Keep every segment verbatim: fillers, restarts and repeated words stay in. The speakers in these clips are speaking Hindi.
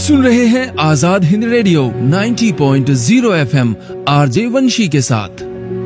सुन रहे हैं आजाद हिंद रेडियो नब्बे पॉइंट शून्य एफएम आरजे वंशी के साथ।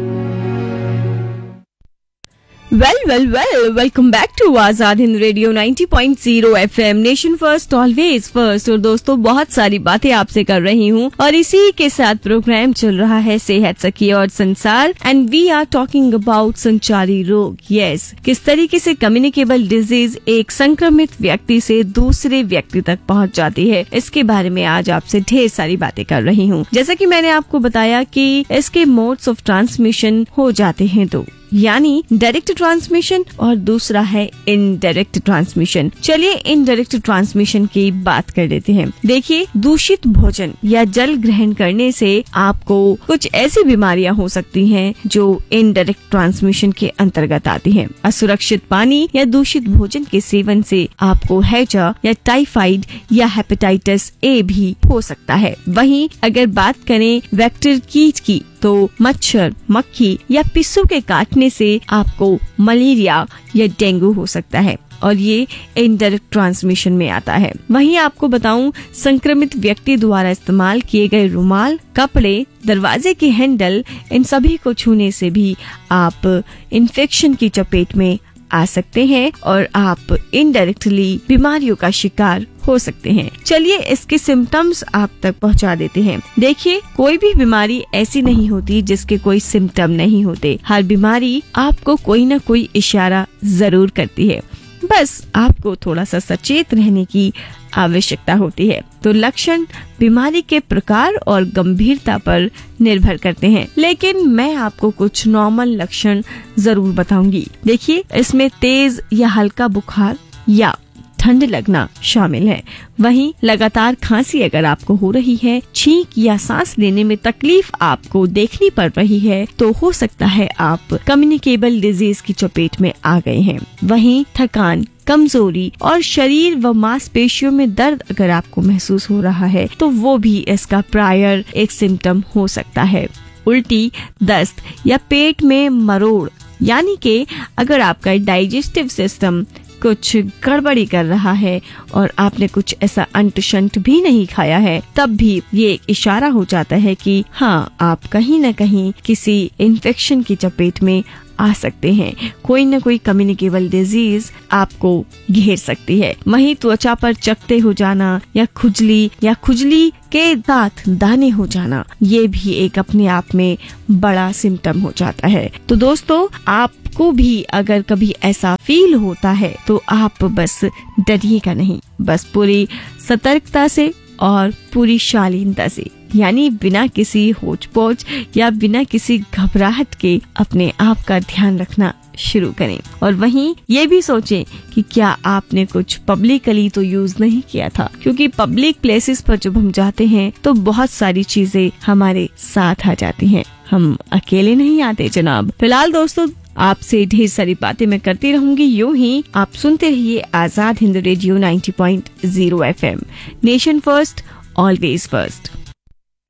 Well well well welcome back to Azad Hind radio नब्बे पॉइंट शून्य FM, nation first always first. और दोस्तों, बहुत सारी बातें आपसे कर रही हूँ और इसी के साथ प्रोग्राम चल रहा है सेहत सखी और संसार, and we are talking about संचारी रोग। यस, किस तरीके से कम्युनिकेबल डिजीज एक संक्रमित व्यक्ति से दूसरे व्यक्ति तक पहुँच जाती है, इसके बारे में आज आपसे ढेर सारी बातें कर रही हूँ। जैसा कि मैंने आपको बताया कि इसके मोड्स ऑफ ट्रांसमिशन हो जाते हैं दो, यानी डायरेक्ट ट्रांसमिशन और दूसरा है इनडायरेक्ट ट्रांसमिशन। चलिए इनडायरेक्ट ट्रांसमिशन की बात कर लेते हैं। देखिए, दूषित भोजन या जल ग्रहण करने से आपको कुछ ऐसी बीमारियां हो सकती हैं जो इनडायरेक्ट ट्रांसमिशन के अंतर्गत आती हैं। असुरक्षित पानी या दूषित भोजन के सेवन से आपको हैजा या टाइफाइड या हेपेटाइटिस ए भी हो सकता है। वहीं अगर बात करें वेक्टर कीट की, तो मच्छर, मक्खी या पिस्सू के काटने से आपको मलेरिया या डेंगू हो सकता है और ये इनडायरेक्ट ट्रांसमिशन में आता है। वहीं आपको बताऊं, संक्रमित व्यक्ति द्वारा इस्तेमाल किए गए रुमाल, कपड़े, दरवाजे के हैंडल, इन सभी को छूने से भी आप इन्फेक्शन की चपेट में आ सकते हैं और आप इनडायरेक्टली बीमारियों का शिकार हो सकते हैं। चलिए इसके सिम्टम्स आप तक पहुंचा देते हैं। देखिए, कोई भी बीमारी ऐसी नहीं होती जिसके कोई सिम्टम नहीं होते। हर बीमारी आपको कोई न कोई इशारा जरूर करती है, बस आपको थोड़ा सा सचेत रहने की आवश्यकता होती है। तो लक्षण बीमारी के प्रकार और गंभीरता पर निर्भर करते हैं, लेकिन मैं आपको कुछ नॉर्मल लक्षण जरूर बताऊंगी। देखिए, इसमें तेज या हल्का बुखार या ठंड लगना शामिल है। वहीं लगातार खांसी अगर आपको हो रही है, छींक या सांस लेने में तकलीफ आपको देखनी पड़ रही है, तो हो सकता है आप कम्युनिकेबल डिजीज की चपेट में आ गए हैं। वहीं थकान, कमजोरी और शरीर व मांसपेशियों में दर्द अगर आपको महसूस हो रहा है, तो वो भी इसका प्रायर एक सिम्टम हो सकता है। उल्टी, दस्त या पेट में मरोड़, यानी कि अगर आपका डाइजेस्टिव सिस्टम कुछ गड़बड़ी कर रहा है और आपने कुछ ऐसा अंट शंट भी नहीं खाया है, तब भी ये एक इशारा हो जाता है कि हाँ, आप कहीं न कहीं किसी इन्फेक्शन की चपेट में आ सकते हैं। कोई न कोई कम्युनिकेबल डिजीज आपको घेर सकती है। वहीं त्वचा पर चकते हो जाना या खुजली या खुजली के साथ दाने हो जाना, ये भी एक अपने आप में बड़ा सिम्टम हो जाता है। तो दोस्तों, आपको भी अगर कभी ऐसा फील होता है तो आप बस डरिएगा नहीं, बस पूरी सतर्कता से और पूरी शालीनता से, यानी बिना किसी होच-पोच या बिना किसी घबराहट के अपने आप का ध्यान रखना शुरू करें। और वहीं ये भी सोचें कि क्या आपने कुछ पब्लिकली तो यूज नहीं किया था, क्योंकि पब्लिक प्लेसेस पर जब हम जाते हैं तो बहुत सारी चीजें हमारे साथ आ जाती हैं, हम अकेले नहीं आते जनाब। फिलहाल दोस्तों, आपसे ढेर सारी बातें मैं करती रहूंगी, यूं ही आप सुनते रहिए आजाद हिंद रेडियो नब्बे पॉइंट शून्य FM, nation first always first.